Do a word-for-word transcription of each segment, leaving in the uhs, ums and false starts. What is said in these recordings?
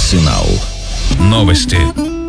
Арсенал. Новости.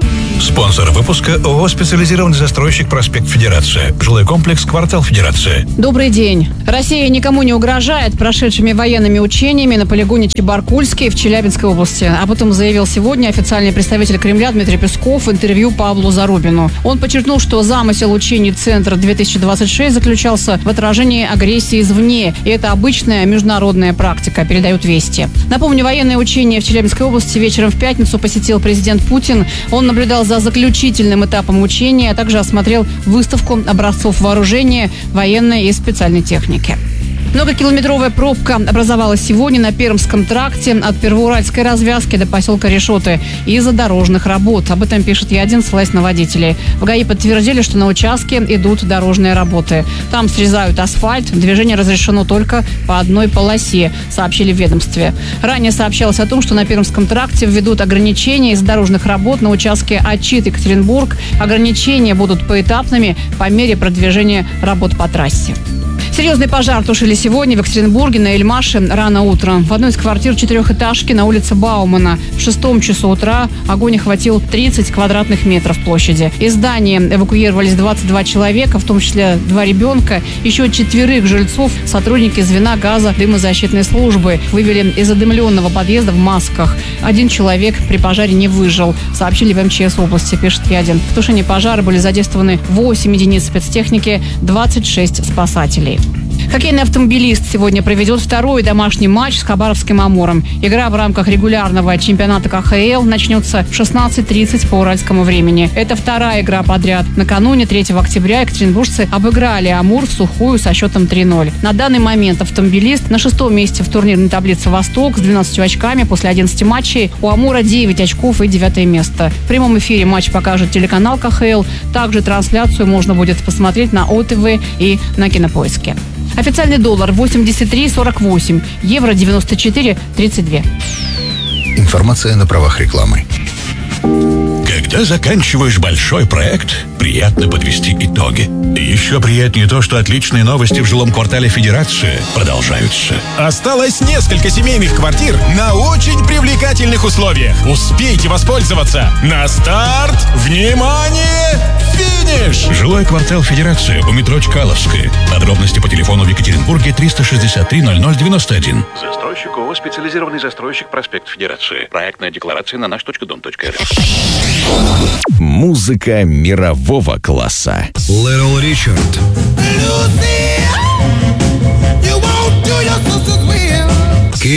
Спонсор выпуска ООО «Специализированный застройщик Проспект Федерация». Жилой комплекс «Квартал Федерация». Добрый день. Россия никому не угрожает прошедшими военными учениями на полигоне Чебаркульский в Челябинской области. Об этом заявил сегодня официальный представитель Кремля Дмитрий Песков в интервью Павлу Зарубину. Он подчеркнул, что замысел учений Центра две тысячи двадцать шесть заключался в отражении агрессии извне. И это обычная международная практика, передают «Вести». Напомню, военные учения в Челябинской области вечером в пятницу посетил президент Путин. Он наблюдал за заключительным этапом учения, а также осмотрел выставку образцов вооружения, военной и специальной техники. Многокилометровая пробка образовалась сегодня на Пермском тракте от Первоуральской развязки до поселка Решоты из-за дорожных работ. Об этом пишет Я один, ссылаясь на водителей. В ГАИ подтвердили, что на участке идут дорожные работы. Там срезают асфальт, движение разрешено только по одной полосе, сообщили в ведомстве. Ранее сообщалось о том, что на Пермском тракте введут ограничения из-за дорожных работ на участке Ачит-Екатеринбург. Ограничения будут поэтапными по мере продвижения работ по трассе. Серьезный пожар тушили сегодня в Екатеринбурге на Эльмаше рано утром. В одной из квартир четырехэтажки на улице Баумана в шестом часу утра огонь охватил тридцать квадратных метров площади. Из здания эвакуировались двадцать два человека, в том числе два ребенка. Еще четверых жильцов сотрудники звена газо-дымозащитной службы вывели из задымленного подъезда в масках. Один человек при пожаре не выжил, сообщили в МЧС области, пишет Я один. В тушении пожара были задействованы восемь единиц спецтехники, двадцать шесть спасателей. Хоккейный автомобилист сегодня проведет второй домашний матч с хабаровским «Амуром». Игра в рамках регулярного чемпионата ка ха эл начнется в шестнадцать тридцать по уральскому времени. Это вторая игра подряд. Накануне, третьего октября, екатеринбуржцы обыграли «Амур» в сухую со счетом три ноль. На данный момент автомобилист на шестом месте в турнирной таблице «Восток» с двенадцатью очками после одиннадцати матчей. У «Амура» девять очков и девятое место. В прямом эфире матч покажет телеканал ка ха эл. Также трансляцию можно будет посмотреть на о тэ вэ и на Кинопоиске. Официальный доллар восемьдесят три сорок восемь, евро девяносто четыре тридцать два. Информация на правах рекламы. Когда заканчиваешь большой проект, приятно подвести итоги. И еще приятнее то, что отличные новости в жилом квартале Федерации продолжаются. Осталось несколько семейных квартир на очень привлекательных условиях. Успейте воспользоваться. На старт! Внимание! Финиш! Жилой квартал Федерации у метро Чкаловская. Подробности по телефону в Екатеринбурге триста шестьдесят три ноль ноль девяносто один. Застройщик ООО «Специализированный застройщик Проспект Федерации». Проектная декларация на наш точка дом точка эр эф. Музыка мирового класса. Little Richard. Lucy, you won't do your sister's